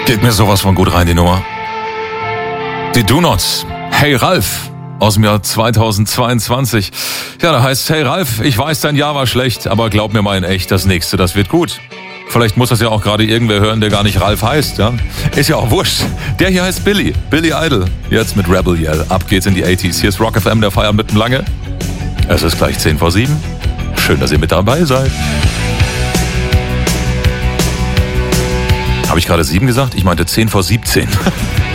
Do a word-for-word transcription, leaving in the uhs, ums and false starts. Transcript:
Geht mir sowas von gut rein, die Nummer. Die Do-Nots. Hey Ralf. Aus dem Jahr zweitausendzweiundzwanzig. Ja, da heißt, hey Ralf, ich weiß, dein Jahr war schlecht, aber glaub mir mal in echt, das nächste, das wird gut. Vielleicht muss das ja auch gerade irgendwer hören, der gar nicht Ralf heißt, ja? Ist ja auch wurscht. Der hier heißt Billy, Billy Idol. Jetzt mit Rebel Yell. Ab geht's in die achtziger. Hier ist Rock F M, der Feierabend mit dem Lange. Es ist gleich zehn vor sieben. Schön, dass ihr mit dabei seid. Habe ich gerade sieben gesagt? Ich meinte zehn vor siebzehn.